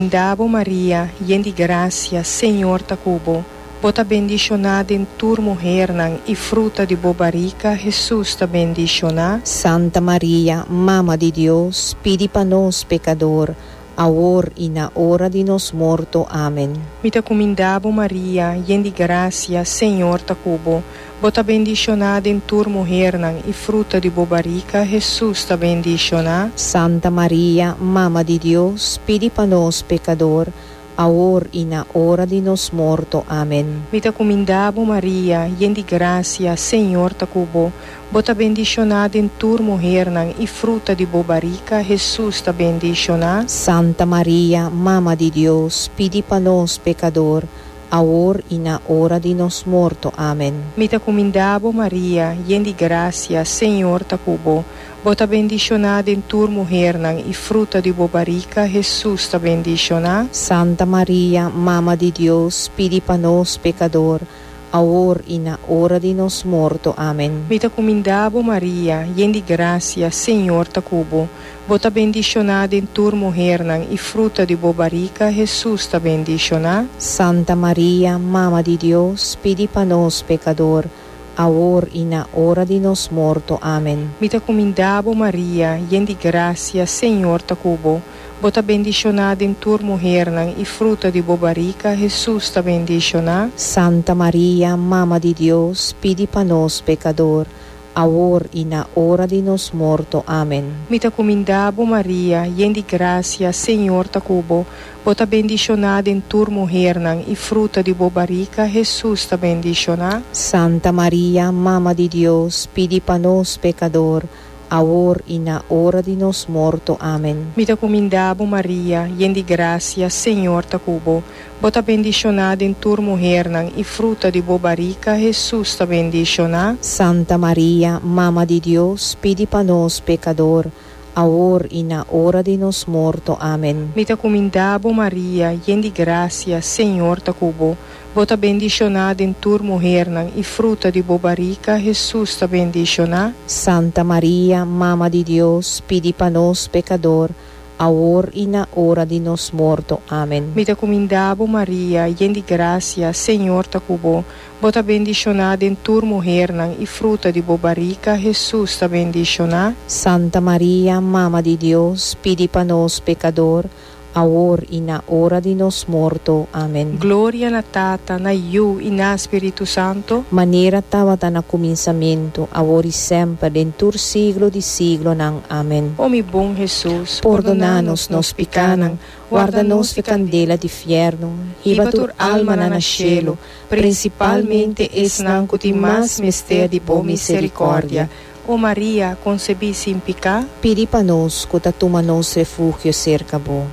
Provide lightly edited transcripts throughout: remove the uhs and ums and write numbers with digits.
Dabo Maria, yen de gracia, Senhor ta cubo. Bota bendicionada em tur mulher e fruta de bobarica, Jesus ta bendicionada. Santa Maria, Mama de Deus, pedi para nós pecador, agora e na hora de nos morto. Amém. Mita comindabo Maria, yen de gracia, Senhor ta cubo. Bota bendicionada em tur mulher e fruta de bobarica, Jesus ta bendicionada. Santa Maria, Mama de Deus, pedi para nós pecador, agora e na hora de nos morto. Amém. Mita comindabo Maria, yen de gracia, Senhor ta cubo. Bota bendicionada em tur mulher e fruta de bobarica, Jesus ta bendicionada. Santa Maria, Mama de Deus, pedi para nós pecador, agora e na hora de nos morto. Amém. Mita comindabo Maria, yen de gracia, Senhor ta cubo. Bota bendicionada em tur mulher e fruta de bobarica, Jesus ta bendicionada. Santa Maria, Mama de Deus, pedi para nós pecador, agora e na hora de nos morto. Amém. Mita comindabo Maria, yen de gracia, Senhor ta cubo. Bota bendicionada em tur mulher e fruta de bobarica, Jesus ta bendicionada. Santa Maria, Mama de Deus, pedi para nós pecador, agora e na hora de nos morto. Amém. Mita comindabo Maria, yen de gracia, Senhor ta cubo. Bota bendicionada em tur mulher e fruta de bobarica, Jesus ta bendicionada. Santa Maria, Mama de Deus, pedi para nós pecador, agora e na hora de nos morto. Amém. Mita comindabo Maria, yen de gracia, Senhor ta cubo. Bota bendicionada em tur mulher e fruta de bobarica, Jesus ta bendicionada. Santa Maria, Mama de Deus, pedi para nós pecador, agora e na hora de nos morto. Amém. Mita comindabo Maria, yen de gracia, Senhor ta cubo. Bota bendicionada em tur mulher e fruta de bobarica, Jesus ta bendicionada. Santa Maria, Mama de Deus, pedi para nós pecador, agora e na hora de nos morto. Amém. Mita comindabo Maria, yen de gracia, Senhor ta cubo. Bota bendicionada em tur mulher e fruta de bobarica, Jesus ta bendicionada. Santa Maria, Mama de Deus, pedi para nós pecador, agora e na hora de nos morto. Amém. Mita comindabo Maria, yen de gracia, Senhor ta cubo. Bota bendicionada em tur mulher e fruta de bobarica, Jesus ta bendicionada. Santa Maria, Mama de Deus, pedi para nós pecador, agora e na hora de nos morto. Amém. Glória na Tata, na Iu e na Espírito Santo. Maneira estava na começamento, agora e sempre, dentro siglo de siglo. Amém. Ó meu bom Jesus, perdona-nos nos pecados, guarda-nos de candela de inferno, riba tur alma na cielo, principalmente esnanco de mais mistério de boa misericórdia. Ó Maria, concebi sem pecado, pedi para nós, que toma nos refúgio cerca bo.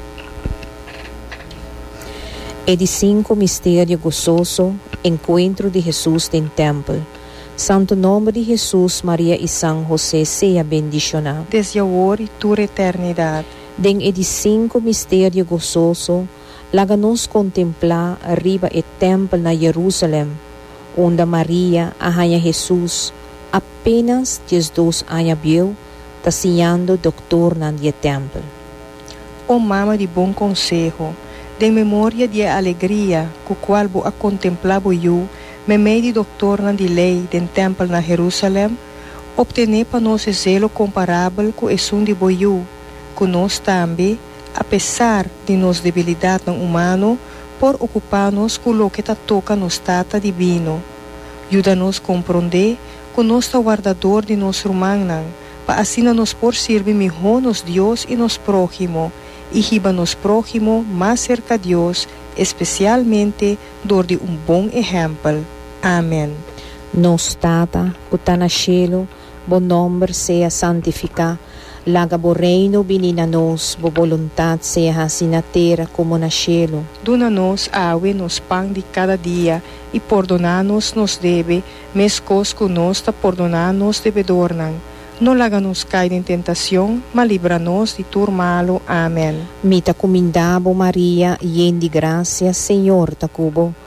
É de 5 mistério gozoso, encontro de Jesus em templo. Santo nome de Jesus, Maria e São José seja bendicionado. Desde agora e toda eternidade. Den é de 5 mistério gozoso, laga-nos contemplar arriba o templo na Jerusalém, onde Maria, a rainha Jesus, apenas 12 anos viu, taciando doutor na templo. Ó mama de bom conselho, de memória de alegria, com qual vou a contemplar eu, me meio de doutor na lei do templo na Jerusalém, obtener para nós zelo comparável com esse de boiú, que nós também, apesar de nos debilidade humano, por ocupar-nos com o que toca nos tata divino. Ajuda-nos a compreender que nós é guardador de nosso irmão, para assim nos por servir melhor nos Deus e nos próximo, e riba nos próximo mais cerca de Deus, especialmente dor de bom exemplo. Amém. Nos tata, que está na cielo, bom nome seja santificado, laga bo reino vinha nos, bo voluntade seja assim na terra como na cielo. Dona-nos awe nos pão de cada dia, e perdona-nos nos deve, mescos que nós perdona-nos devedornan. Não laga-nos cair em tentação, mas livra-nos de tudo malo. Amém. Mita comindabo Maria, yen de graça, Senhor ta cubo.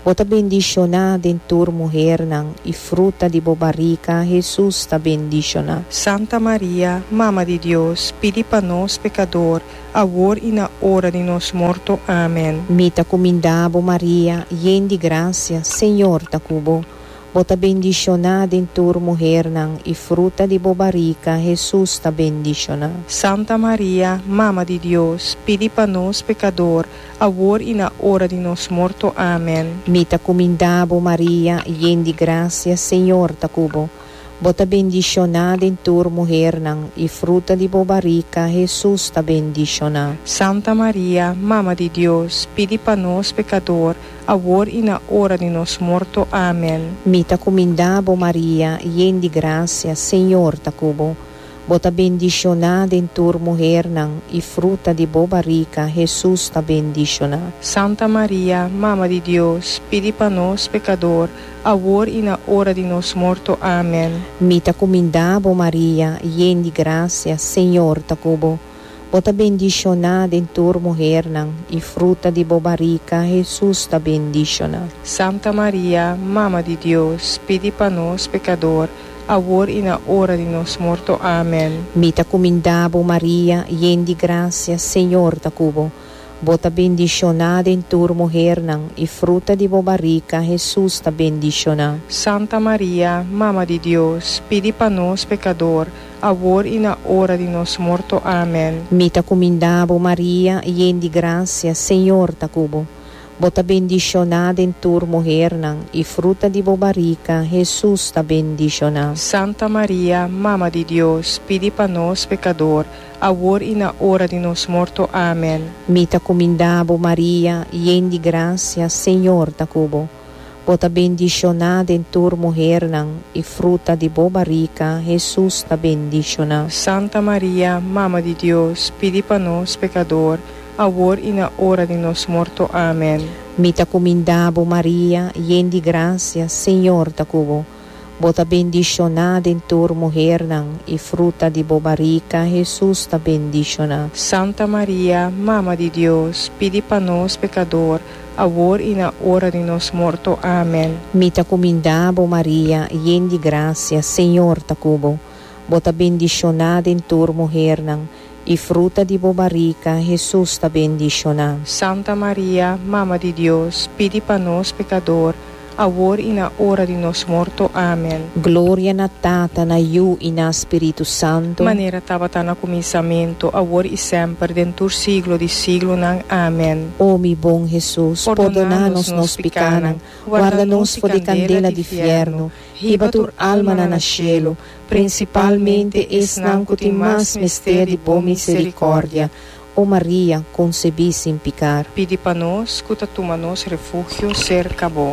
Bota bendicionada em tua mulher nang e fruta de bobarica, Jesus ta bendicionada. Santa Maria, Mama de Deus, pedi para nós pecador, agora e na hora de nosso morto. Amém. Mita comindabo Maria, yen de graça, Senhor ta cubo. Bota bendicionada em tua mulher nang e fruta de bobarica, Jesus ta bendicionada. Santa Maria, Mama de Deus, pedi para nós pecador, agora e na hora de nosso morto. Amém. Mita comindabo Maria, yen de graça, Senhor ta cubo. Bota bendicionada em tua mulher nang e fruta de bobarica, Jesus ta bendicionada. Santa Maria, Mama de Deus, pedi para nós pecador, agora e na hora de nosso morto. Amém. Mita comindabo Maria, yen de graça, Senhor ta cubo. Bota bendicionada em tua mulher nang e fruta de bobarica, Jesus ta bendicionada. Santa Maria, Mama de Deus, pedi para nós pecador, agora e na hora de nosso morto. Amém. Mita comindabo Maria, yen de graça, Senhor ta cubo. Bota bendicionada em tua mulher nang e fruta de bobarica, Jesus ta bendicionada. Santa Maria, Mama de Deus, pedi para nós pecador, agora e na hora de nosso morto. Amém. Mita comindabo Maria, yen de graça, Senhor ta cubo. Bota bendicionada em tua mulher nang e fruta de bobarica, Jesus ta bendicionada. Santa Maria, Mama de Deus, pedi para nós pecador, agora e na hora de nosso morto. Amém. Mita comindabo Maria, yen de graça, Senhor ta cubo. Bota bendicionada em tua mulher nang e fruta de bobarica, Jesus ta bendicionada. Santa Maria, Mama de Deus, pedi para nós pecador, agora e na hora de nosso morto. Amém. Mita comindabo Maria, yen de graça, Senhor ta cubo. Bota bendicionada em tua mulher nang e fruta de bobarica, Jesus ta bendicionada. Santa Maria, Mama de Deus, pedi para nós pecador, agora e na hora de nosso morto. Amém. Mita comindabo Maria, yen de graça, Senhor ta cubo. Bota bendicionada em tua mulher nang e fruta de bobarica, Jesus ta bendicionada. Santa Maria, Mama de Deus, pedi para nós pecador, agora e na hora de nosso morto. Amém. Mita comindabo Maria, yen de graça, Senhor ta cubo. Bota bendicionada em tua mulher nang e fruta de bobarica, Jesus ta bendicionada. Santa Maria, Mama de Deus, pedi para nós pecador, agora e na hora de nosso morto. Amém. Glória na Tata, na Iu e na Espírito Santo. Maneira estava no começamento, agora e sempre, dentro do século de século. Amém. Ó mi bom Jesus, perdona-nos nos pecados, guarda-nos por de candela de inferno, riba tur alma na cielo, principalmente es nanco ti mais mistério de boa misericórdia. Ó Maria, concebi sem pecar. Pedi para nós, escuta tu manos refúgio, cerca bo.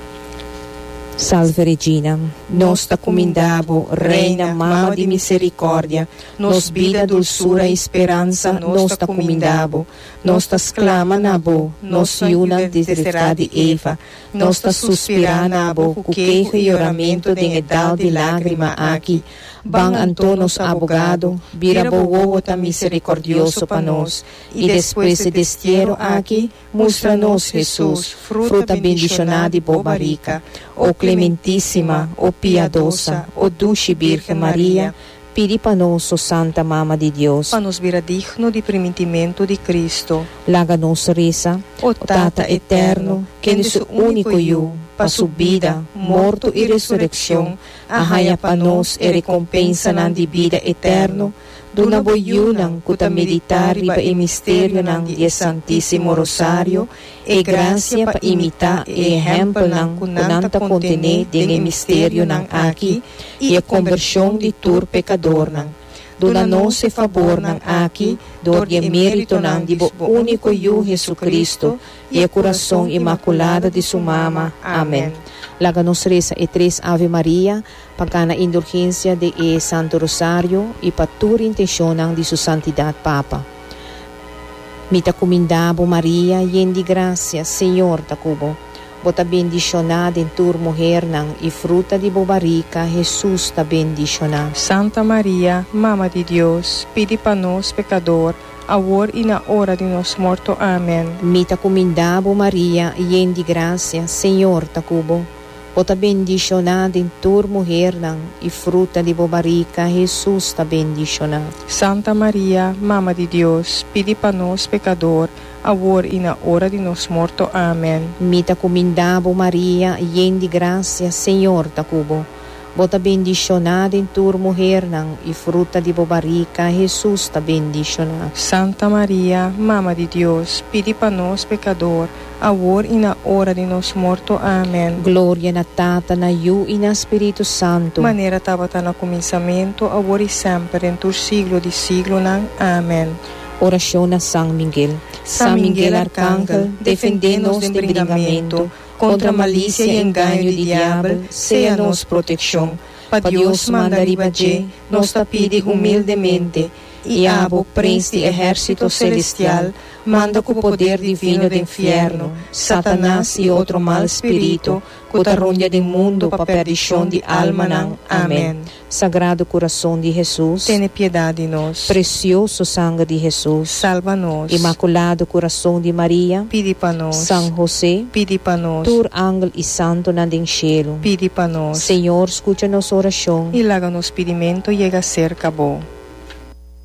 Salve Regina, nos ta comindabo, Reina, Mama de Misericórdia, nos vida, dulçura e esperança, nos ta comindabo, nos ta exclama na bo, nos iuna desesperada de Eva, nos ta suspira na bo, com queijo e oramento de edal de lágrima aqui, ban antonos abogado, vira bo ta misericordioso pa nós, e depois de destiero aqui, mostra-nos Jesus, fruta bendicionada e bobarica, ó Clementíssima, ó Piedosa, ó Dulce Virgem Maria, pedi para nós, ó Santa Mama de Deus, para nos vira digno de primitimento de Cristo. Laga-nos reza, ó Tata eterno, que de seu único eu, para sua vida, morto e ressurreição, arraia para nós e recompensa na de vida eterno, duna boyunang kuta meditar riba e mistério ng Dies Santíssimo Rosario, e gracia pa imita e exemplo ng kunanta contene dinge mistério ng aki, e a conversão de tur pecador ng. Duna nos e favor ng aki, dor e mérito ng dibo único yu Jesucristo, e a coração imaculado de sua mama. Amém. Laga-nos reza e tres Ave Maria, pagkana indulgência de e Santo Rosario, e patur intencionang de su Santidad Papa. Mita comindabo Maria, yen di gracia, Senhor ta cubo. Bota bendicionada em tua mulher nang e fruta de bobarica, Jesus ta bendicionado. Santa Maria, Mama de Deus, pedi para nós, pecador, agora e na hora de nosso morto. Amém. Mita comindabo Maria, yen de graça, Senhor ta cubo. Bota bendicionada em tua mulher nang e fruta de bobarica, Jesus ta bendicionado. Santa Maria, Mama de Deus, pedi para nós, pecador, agora e na hora de nosso morto. Amém. Mita comindabo Maria, yen de graça, Senhor ta cubo. Bota bendicionada em tua mulher nang e fruta de bobarica, Jesus ta bendicionado. Santa Maria, Mama de Deus, pedi para nós, pecador, agora e na hora de nosso morto. Amém. Glória na Tata, na Iu e na Espírito Santo. Maneira estava no começamento, agora e sempre, em todo siglo de siglo. Amém. Oração a São Miguel. São Miguel Arcángel, defende-nos do embriagamento, contra a malícia e engano do diabo, seja nos proteção. Para Deus mandar ibaje, nos pide humildemente, e abo, príncipe de exército celestial, manda com o poder divino do inferno, Satanás e outro mal espírito, que arrunha do mundo para perdição de alma. Amém. Sagrado coração de Jesus, Tenha piedade de nós. precioso sangue de Jesus, Salva-nos. Imaculado coração de Maria, Pede para nós. São José, Pede para nós. tur ángel e santo na den cielo. Pede para nós. Senhor, escucha nossa oração. E laga nos pedimento chega a ser acabou.